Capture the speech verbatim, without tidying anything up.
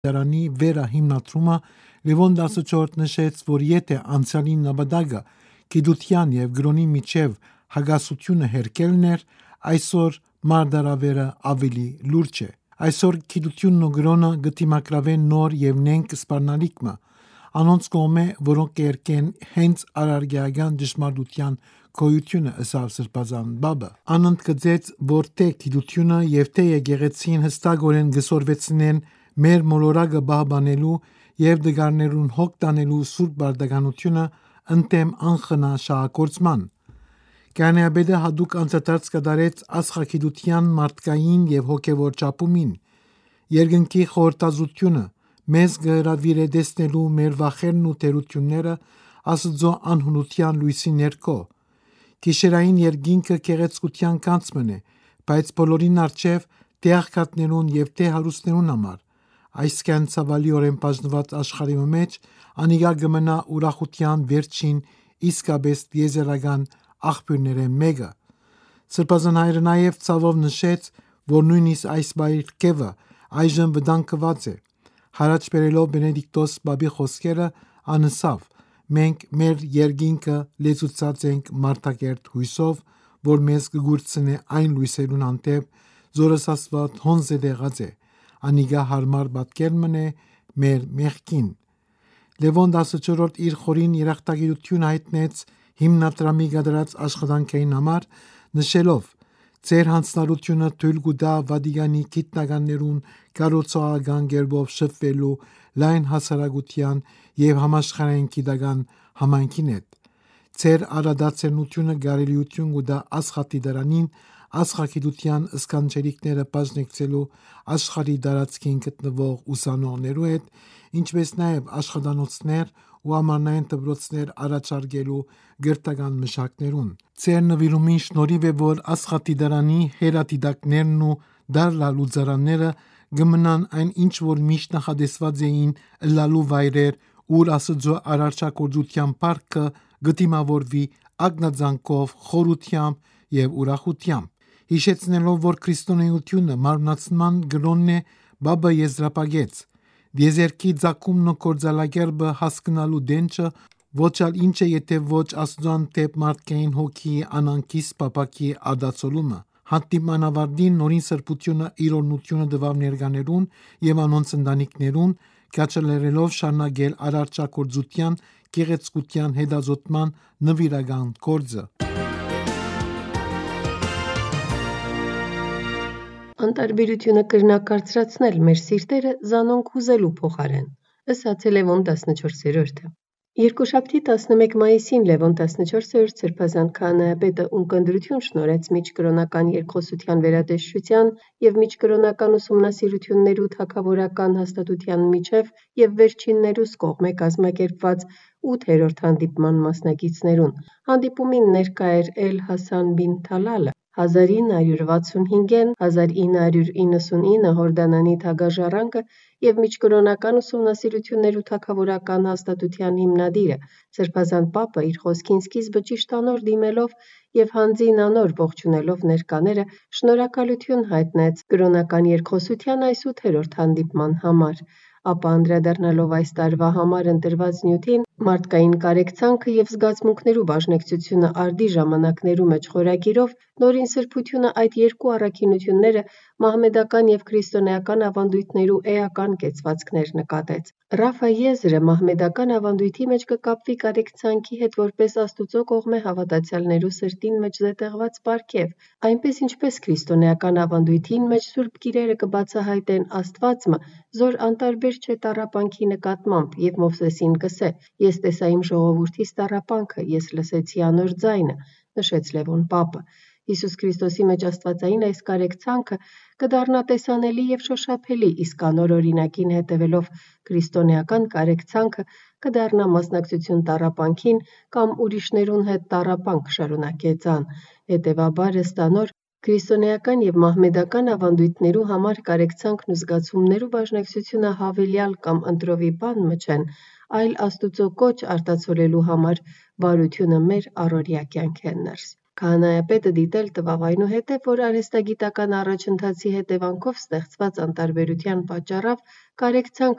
դարանի վերահիմնադրումը Լևոն տասնչորսը նշեց, որ եթե անցյալի նպատակը գիտության և գրոնի միջև հակասությունը հերքելն էր, այսօր մարտահրավերը ավելի լուրջ է։ Այսօր գիտությունն ու գրոնը կդիմակրավեն նոր և նենք սպառնալիքմը, անոնց կողմէ, որոնք կերկեն հենց արարքայական ճշմարտության գոյությունը, ըսավ Սրբազան պապը։ Ան ընդգծեց, որ թե գիտությունը և թե եկեղեցին հստակորեն կսորվեցնեն մեր մոլորակը պահպանելու և տղաներուն հոգ տանելու սուրբ պարտականությունը ընդդեմ անխնա շահագործման։ Քահանայապետը հատուկ անդրադարձ կատարեց աստղագիտության մարդկային և հոգևոր չափումին։ Երկնքի խորհրդածությունը մեզ կհրավիրե տեսնելու մեր վախերն ու թերությունները Աստծո անհնության լույսի ներքո։ Գիշերային երկինքը գեղեցկության գանձմն է, բայց բոլորին առջև, թե աղքատներուն և թե հարուստներուն համար։ Այս ցավալիորեն բաժնված աշխարհի մեջ անիկա կմնա ուրախության վերջին իսկապես տիեզերական աղբյուրներէն մեկը։ Սրբազան հայրը նաև ցավով նշեց, որ նույնիսկ այս պարգևը այժմ վտանգված է։ Հարաճ բերելով Բենեդիկտոս պապի խոսքերը, ան ասավ. «Մենք մեր երկինքը լեցուցած ենք մարդակերտ հույսով, որ մեզ կգուրցնե այն լույսերուն հանդեպ, զորս Աստված հոնձ է տեղած է, անիկա հարմար պատկերն է մեր մեղքին»։ Լևոն տասնչորսն իր խորին երախտագիտությունը հայտնեց հիմնադրամի կատարած աշխատանքային համար, նշելով. «Ձեր հանձնառությունը թույլ կտա Վատիկանի գիտնականներուն կառուցողական կերպով շփվելու լայն հասարակության և համաշխարհային գիտական համայնքին հետ։ Ձեր առատացնությունը կարելիություն կտա աստղադիտարանին աստղագիտության սքանչելիքները բաժնեկցելու աշխարհի տարածքին գտնվող ուսանողներու հետ, ինչպես նաև աշխատանոցներ ու ամառնային դպրոցներ առաջարկելու կրթական մշակներուն։ Ձեր նվիրումին շնորհիվ է, որ աստղադիտարանի հրատիտակներն ու դարլալուծարանները կմնան այն ինչ որ միշտ նախատեսված էին ըլլալու վայրեր, ուր Աստծո արարչագործության փառքը կդիմավորվի ակնածանով, խորությամբ և ուրախությամբ։ Հիշեցնելով, որ քրիստոնեությունը մարմնացման կրոնն է, պապը եզրափակեց. «Տիեզերքի ծագումն ու գործելակերպը հասկնալու դենչը ոչ ալ ինչ է, եթե ոչ Աստծո հանդեպ մարդկային հոգիի անհանգիստ փափագի արտացոլումը»։ Հանդիպման ավարտին Նորին Սրբությունը իր օրհնությունը տվավ ներկաներուն և անոնց ընտանիքներուն, քաջալերելով շարունակել արարչագործության գեղեցկության հետազոտման նվիրական գործը։ Անտարբերությունը կրնա կարծրացնել մեր սիրտերը զանոնք հուզելու փոխարեն, ըսած է Լևոն տասնչորսերորդը։ Երկուշաբթի տասնմեկ մայիսին Լևոն տասնչորսերորդ սրբազան քահանայապետը ունկնդրություն շնորհեց միջկրոնական երկխոսության վերատեսչության և միջկրոնական ուսումնասիրություններու թագավորական հաստատության միջև և վերջիններուս կողմէ կազմակերպված ութերորդ հանդիպման մասնակիցներուն։ Հանդիպումին ներկա էր Էլ Հասան բին Թալալը, հազար ինը հարյուր վաթսունհինգերորդ - հազար ինը հարյուր իննսունինը հորդանանի թագաժառանգը և միջկրոնական ուսումնասիրություններու թագավորական հաստատության հիմնադիրը։ Սրբազան պապը իր խոսքին սկիզբը ճիշտ անոր դիմելով և հանձին անոր ողջունելով ներկաները, շնորհակալություն հայտնեց կրոնական երկխոսության այս ութերորդ հանդիպման համար, ապա անդրադառնալով այս տարվա համար ընտրված նյութին՝ «Մարդկային կարեկցանքը և զգացմունքներու բաժնեկցությունը արդի ժամանակներու մեջ» խորագիրով, Նորին Սրբությունը այդ երկու առաքինությունները մահմեդական և քրիստոնեական ավանդույթներու էական կեցվածքներ նկատեց։ Ռաֆա եզրը մահմեդական ավանդույթի մեջ կը կապվի կարեկցանքի հետ որպես Աստուծո կողմէ հավատացյալներու սրտին մեջ զետեղված պարգև, այնպես ինչպես քրիստոնեական ավանդույթին մեջ սուրբ գիրերը կը բացահայտեն Աստուածմը, զոր անտարբեր չէ տառապանքի նկատմամբ, եւ Մովսեսին կ'ըսէ. «Ես տեսա իմ ժողովուրդիս տառապանքը, ես լսեցի անոր ձայնը», նշեց Լևոն պապը։ Հիսուս Քրիստոսի մեջ աստվածային այս կարեկցանքը կը դառնա տեսանելի եւ շոշափելի, իսկ անոր օրինակին հետեւելով քրիստոնեական կարեկցանքը կը դառնա մասնակցություն տառապանքին կամ ուրիշներուն հետ տառապանք, շարունակեց ան։ Հետևաբար ըստ անոր, քրիստոնեական եւ մահմեդական ավանդույթներու համար կարեկցանքն ու զգացումներու բաժնեկցությունը հավելյալ կամ ընտրովի բան մը չեն, այլ Աստուծո կոչ արտացոլելու համար բարությունը մեր առօրյա կյանքէն ներս։ Քահանայապետը դիտել տվավ այնուհետև, որ արհեստագիտական առաջընթացի հետևանքով ստեղծված անտարբերության պատճառով կարեկցանք